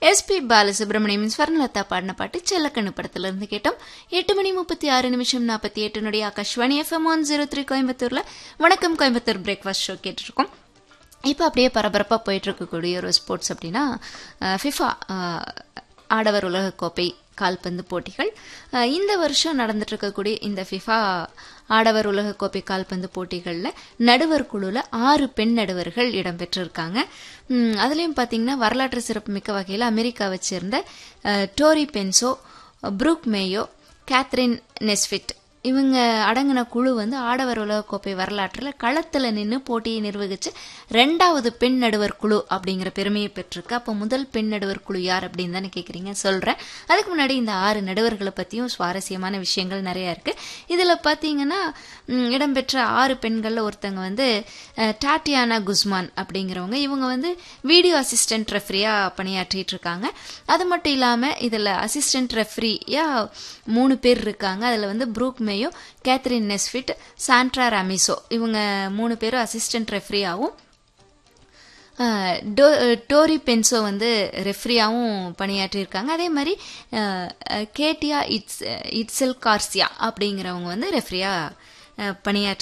SP Balasubramaniam Swarnalatha பாடின பாட்டு செல்லக்கண்ணு படத்துல இருந்து கேட்டோம். 8:36:48 ஆகாஷ்வாணி FM 103 கோயம்புத்தூர்ல வணக்கம் கோயம்புத்தூர் பிரேக்ஃபாஸ்ட் ஷோ கேட்டுருக்கோம். இப்போ அப்படியே பரபரப்பாக போயிட்டு இருக்கக்கூடிய ஒரு ஸ்போர்ட்ஸ் அப்படின்னா ஃபிஃபா ஆடவர் உலகக்கோப்பை கால்பந்து போட்டிகள். இந்த வருஷம் நடந்துட்டு இருக்கக்கூடிய இந்த ஃபிஃபா ஆடவர் உலகக்கோப்பை கால்பந்து போட்டிகளில் நடுவர் குழுவில் 6 பெண் நடுவர்கள் இடம்பெற்றிருக்காங்க. அதுலேயும் பார்த்தீங்கன்னா வரலாற்று சிறப்புமிக்க வகையில் அமெரிக்காவை சேர்ந்த Tory benzo, Brook Mayo, Catherine நெஸ்விட் இவங்க அடங்கின குழு வந்து ஆடவர் உலகக்கோப்பை வரலாற்றில் களத்தில் நின்று போட்டியை நிர்வகிச்சு 2வது பெண் நடுவர் குழு அப்படிங்கிற பெருமையை பெற்றிருக்கு. அப்போ முதல் பெண் நடுவர் குழு யார் அப்படின்னு தானே கேட்குறீங்க, சொல்கிறேன். அதுக்கு முன்னாடி இந்த 6 நடுவர்களை பற்றியும் சுவாரஸ்யமான விஷயங்கள் நிறையா இருக்குது. இதில் பார்த்தீங்கன்னா இடம்பெற்ற 6 பெண்களில் ஒருத்தங்க வந்து டாட்டியானா குஸ்மான் அப்படிங்கிறவங்க. இவங்க வந்து வீடியோ அசிஸ்டன்ட் ரெஃப்ரியாக பணியாற்றிட்டு இருக்காங்க. அது மட்டும் இல்லாமல் இதில் அசிஸ்டன்ட் ரெஃப்ரியாக 3 பேர் இருக்காங்க. அதில் வந்து புரூக் மேயோ, கேத்ரின் நெஸ்விட், சாண்ட்ரா ராமிசோ இவங்க 3 பேரும் அசிஸ்டன்ட் ரெஃப்ரியாகவும், டோரி பென்சோ வந்து ரெஃப்ரியாவும் பணியாற்றியிருக்காங்க. அதே மாதிரி கேட்டியா இட்ஸெல் கார்சியா அப்படிங்கிறவங்க வந்து ரெஃப்ரியா பணியாற்றி